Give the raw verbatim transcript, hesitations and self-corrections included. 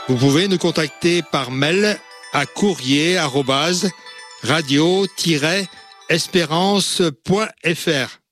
Vous pouvez nous contacter par mail à courrier arobase radio tiret espérance point f r.